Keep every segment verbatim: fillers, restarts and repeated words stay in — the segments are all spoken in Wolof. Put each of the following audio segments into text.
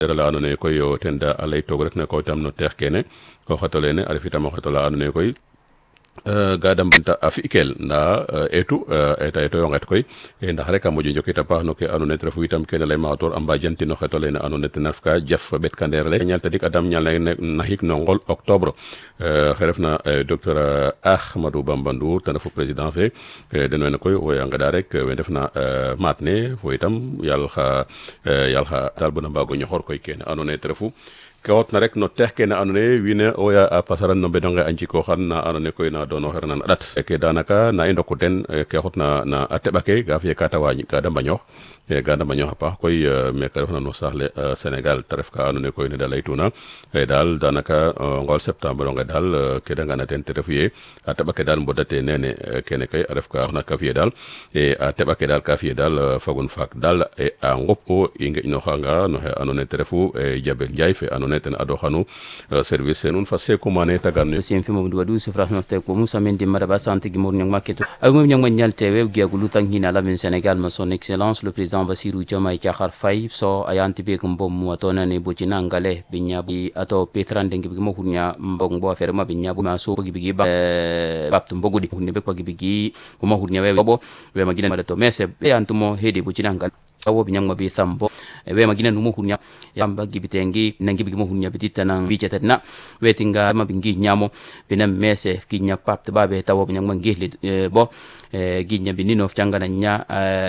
la anone koy yo tenda alay tog rek na ko tam no teex kene ko xatolene arif itam xatola anone koy Uh, gadam banta afikel na uh, etu uh, eta eto yongat koy e ndax rek amoju jokita pa no ke anone trefu itam ken lay mator amba janti no xetole na anone tenafka jaf bet kandere le ñal tadik adam ñal na hik no ngol octobre uh, xerefna uh, docteur uh, Ahmadou Bamba Ndour tan fu président fe uh, den wen koy o yanga da rek we defna uh, matne fo itam yal xa uh, yal xa dal bu na bago ñoxor koy ken anone trefu kawot na rek no tekke na anone wine oya a pasaran no bedonge anci ko xan na anone koy na dono hernan adat ke danaka na indoko ten ke xot na na atebake ga fiye kata wañi ga damba ñox e ga damba ñox pa koy me ka refna no saxle Sénégal taref ka anone koy ne dalay tuna e dal danaka ngol septembre nga dal ke danga na ten terefiye atebake dal mbodate nene kene kay ref ka na ka fiye dal e atebake dal ka fiye dal fagun fak dal e a ngop o inge no xanga no anone terefu e jabel jay fe anone ten ado xanu service nun fa se kumane tagan sen fi mo wadu sifra no te ko musa men di maraba santé gi mor ñang maketo ay mo ñang ñal tewe giagulu tangina la men Sénégal ma son excellence le président Bassirou Diomaye Diakhar Faye so ayanti be ko mbom mo tona ne bo cina ngale binya bi ato petran dengi bi mo kunya mbong bo affaire ma binya bu ma so bi bi ba baptu mbogudi ne be ko gi bi ko mo hunya we bo we ma gina ma to messe be antumo hedi bo cina ngale awo binyang ma bi thambo we ma gina numo hunya yamba gibitengi nangi bi mo hunya bitita nang bicetetna wetinga ma bingi nyamo binam mese kinya papt babe tawo binyang ma ngihli bo ginya binino fchangana nya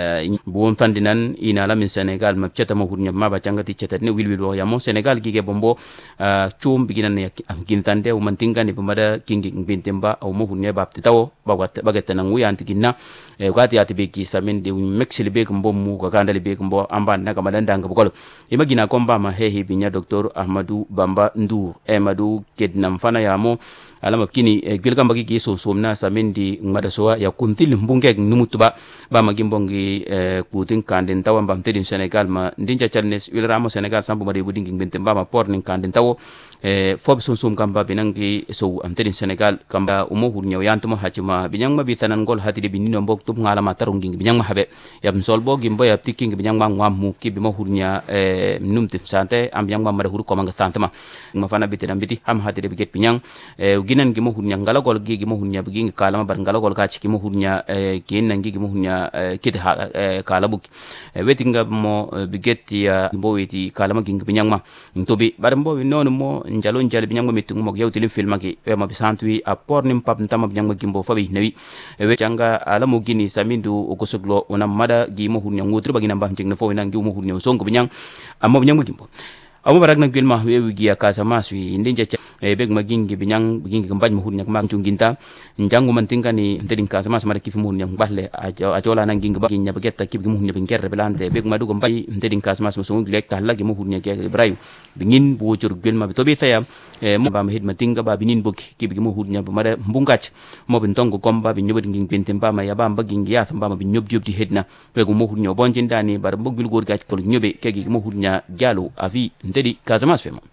buon fandinan ina la min Sénégal ma ceta mo hunya ma ba changati cetetne wilwil wo yamo Sénégal gige bombo chum biginan ya gintande o mantinga ni bumada kingi bintemba o mo hunya bapti tawo bagata bagata nang uyanti ginna gati ati beki samin de mexili be kumbo mu ka kandali be kumbo amba na kama dandanga bukolo imagina komba ma hehi binya docteur Ahmadou Bamba Ndour Ahmadou kedna mfana yamo alama kini e, gilga mbagi ki so somna samindi ngada soa ya kuntil mbunge numutuba ba magimbongi e, kutin kanden tawa mbam tedin Sénégal ma ndinja chalnes wilramo Sénégal sambu mari budingi bente mbama pornin kanden tawo e, fob son som kamba binangi so am tedin Sénégal kamba umo hurnya yantuma hachima binyang ma bitanan gol hatide binino mbok tum ngala matarungi binyang ma habe yam solbo gimbo ya tiking binyang ma ngam mu ki bima hurnya e, numti sante am binyang ma mara hur ko manga santama ma fana bitina biti am hatide biget binyang e, ginan gi mo hunya ngala gol gi gi mo hunya bi kala ma bar ngala gol ka ci mo hunya ken nangi gi mo hunya kiti kala bu wetinga mo bigeti ya mbo weti kala ma gi bi nyangma to bi bar mbo non mo njalo njalo bi nyangma metu mo yawti lim film gi e ma bi santwi a pornim pap ntama bi nyangma gi mbo fabi newi we janga ala mo gini samindu ko soglo ona mada gi mo hunya ngutri bagina mbam jeng na fo nangi mo hunya songo bi nyang amma bi nyangma gi mbo amu barak na gilma wewi gi akasa maswi ndinje e beg magingi binyang bigingi kambaj mo hunyak mag junginta njangu mantinga ni ndedin kasa mas mara kifu mo hunyak balle a jola na nginga baginya bagetta kib mo hunyak bingerre belante beg madu ko mbay ndedin kasa mas mo songu lek ta lagi mo hunyak ke ibrahim bingin bu jor gilma to bi tayam e mo bam hid mantinga ba binin bok kib mo hunyak mara mbungach mo bin tongo komba bin nyobdi ngin benten ba ma ya ba bagingi ya thamba ma bin nyob job di hedna beg mo hunyak bonjinda ni bar mbogul gor gach ko nyobe kegi mo hunyak galu avi ndedi kasa mas fema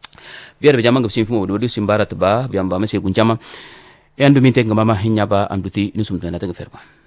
biar bejama ngam sin fumo do simbarat ba biamba mase kunjama yandu minte ngama hinya ba amduti nusum tana tanga ferma